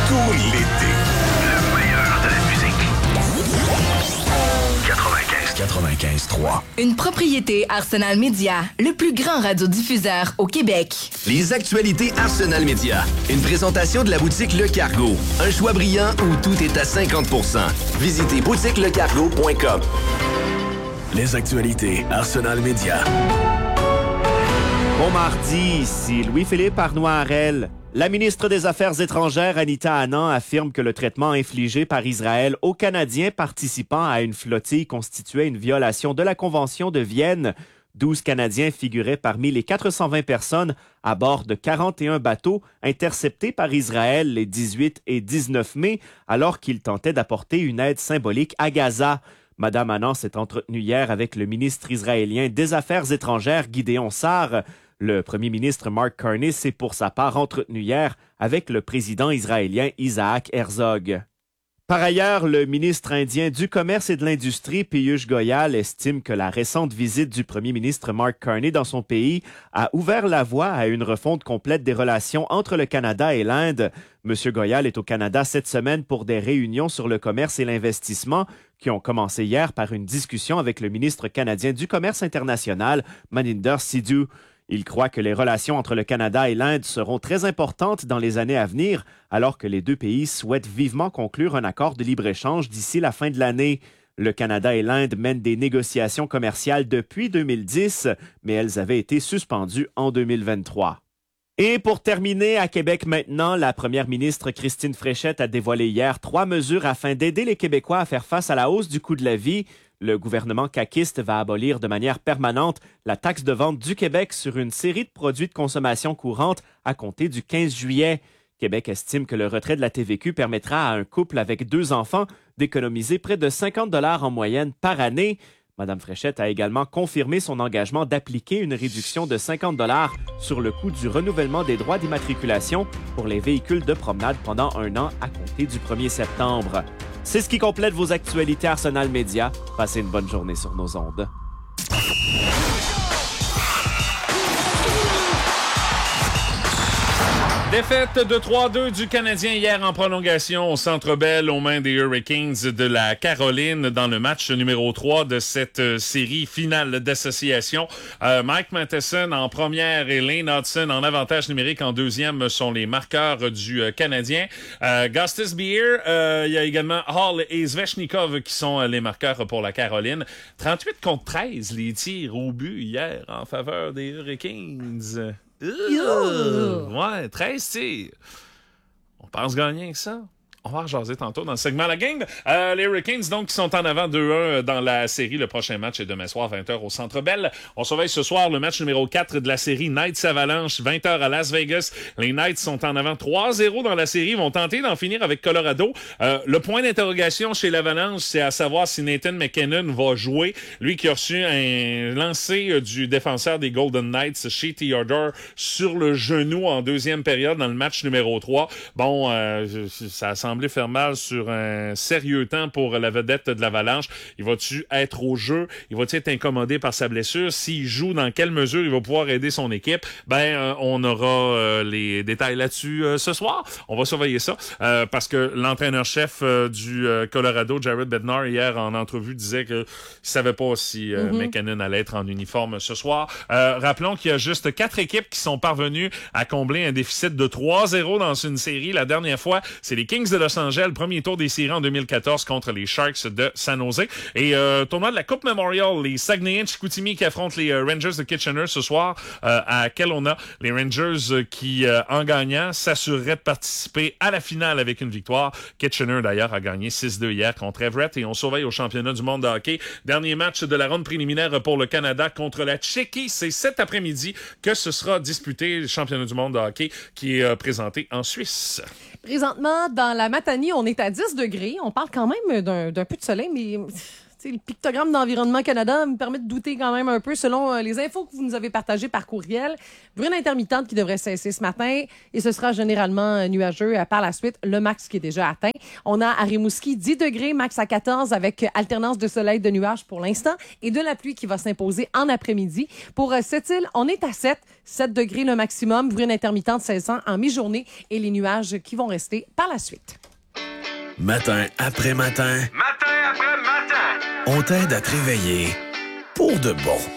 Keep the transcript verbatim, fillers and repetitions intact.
Tout l'été. Le meilleur de la musique. quatre-vingt-quinze quatre-vingt-quinze trois. Une propriété Arsenal Media, le plus grand radiodiffuseur au Québec. Les actualités Arsenal Media. Une présentation de la boutique Le Cargo. Un choix brillant où tout est à cinquante pour cent. Visitez boutique le cargo point com. Les actualités Arsenal Media. Bon mardi, ici Louis-Philippe Arnois-Harel. La ministre des Affaires étrangères, Anita Anand, affirme que le traitement infligé par Israël aux Canadiens participant à une flottille constituait une violation de la Convention de Vienne. douze Canadiens figuraient parmi les quatre cent vingt personnes à bord de quarante et un bateaux interceptés par Israël les dix-huit et dix-neuf mai, alors qu'ils tentaient d'apporter une aide symbolique à Gaza. Madame Anand s'est entretenue hier avec le ministre israélien des Affaires étrangères, Gideon Sa'ar. Le premier ministre Mark Carney s'est pour sa part entretenu hier avec le président israélien Isaac Herzog. Par ailleurs, le ministre indien du Commerce et de l'Industrie, Piyush Goyal, estime que la récente visite du premier ministre Mark Carney dans son pays a ouvert la voie à une refonte complète des relations entre le Canada et l'Inde. M. Goyal est au Canada cette semaine pour des réunions sur le commerce et l'investissement qui ont commencé hier par une discussion avec le ministre canadien du Commerce international, Maninder Sidhu. Il croit que les relations entre le Canada et l'Inde seront très importantes dans les années à venir, alors que les deux pays souhaitent vivement conclure un accord de libre-échange d'ici la fin de l'année. Le Canada et l'Inde mènent des négociations commerciales depuis deux mille dix, mais elles avaient été suspendues en deux mille vingt-trois. Et pour terminer, à Québec maintenant, la première ministre Christine Fréchette a dévoilé hier trois mesures afin d'aider les Québécois à faire face à la hausse du coût de la vie. Le gouvernement caquiste va abolir de manière permanente la taxe de vente du Québec sur une série de produits de consommation courante à compter du quinze juillet. Québec estime que le retrait de la T V Q permettra à un couple avec deux enfants d'économiser près de cinquante dollars en moyenne par année. Madame Fréchette a également confirmé son engagement d'appliquer une réduction de cinquante dollars sur le coût du renouvellement des droits d'immatriculation pour les véhicules de promenade pendant un an à compter du premier septembre. C'est ce qui complète vos actualités Arsenal Media. Passez une bonne journée sur nos ondes. Défaite de trois deux du Canadien hier en prolongation au Centre Bell aux mains des Hurricanes de la Caroline dans le match numéro trois de cette euh, série finale d'association. Euh, Mike Matheson en première et Lane Hudson en avantage numérique en deuxième sont les marqueurs du euh, Canadien. Euh, Gustis Beer, euh, il y a également Hall et Svechnikov qui sont euh, les marqueurs pour la Caroline. trente-huit contre treize les tirs au but hier en faveur des Hurricanes. Euh, ouais, treize tirs. On pense gagner avec ça. On va rejaser tantôt dans le segment La Game. Euh, les Hurricanes, donc, qui sont en avant deux un dans la série. Le prochain match est demain soir, vingt heures au Centre Bell. On surveille ce soir le match numéro quatre de la série Knights Avalanche, vingt heures à Las Vegas. Les Knights sont en avant trois zéro dans la série. Ils vont tenter d'en finir avec Colorado. Euh, le point d'interrogation chez l'Avalanche, c'est à savoir si Nathan McKinnon va jouer. Lui qui a reçu un lancer du défenseur des Golden Knights, Shea Theodore, sur le genou en deuxième période dans le match numéro trois. Bon, euh, ça semble faire mal sur un sérieux temps pour la vedette de l'Avalanche. Il va-tu être au jeu? Il va-tu être incommodé par sa blessure? S'il joue, dans quelle mesure il va pouvoir aider son équipe? Ben, euh, on aura euh, les détails là-dessus euh, ce soir. On va surveiller ça euh, parce que l'entraîneur-chef euh, du euh, Colorado, Jared Bednar, hier en entrevue, disait qu'il savait pas si euh, mm-hmm. McKinnon allait être en uniforme ce soir. Euh, rappelons qu'il y a juste quatre équipes qui sont parvenues à combler un déficit de trois zéro dans une série. La dernière fois, c'est les Kings de Los Angeles, premier tour des séries en deux mille quatorze contre les Sharks de San Jose. Et euh, tournoi de la Coupe Memorial, les Saguenayens de Chicoutimi qui affrontent les euh, Rangers de Kitchener ce soir euh, à Kelowna. Les Rangers euh, qui, euh, en gagnant, s'assureraient de participer à la finale avec une victoire. Kitchener, d'ailleurs, a gagné six deux hier contre Everett. Et on surveille au championnat du monde de hockey. Dernier match de la ronde préliminaire pour le Canada contre la Tchéquie. C'est cet après-midi que ce sera disputé, le championnat du monde de hockey qui est euh, présenté en Suisse. Présentement, dans la Matanie, on est à dix degrés. On parle quand même d'un, d'un peu de soleil, mais sais, le pictogramme d'Environnement Canada me permet de douter quand même un peu selon euh, les infos que vous nous avez partagées par courriel. Bruine intermittente qui devrait cesser ce matin et ce sera généralement euh, nuageux euh, par la suite. Le max qui est déjà atteint. On a à Rimouski dix degrés, max à quatorze avec euh, alternance de soleil, de nuages pour l'instant et de la pluie qui va s'imposer en après-midi. Pour euh, Sept-Îles, on est à sept, sept degrés le maximum, bruine intermittente seize ans en mi-journée et les nuages qui vont rester par la suite. Matin après matin, Matin après matin. on t'aide à te réveiller pour de bon.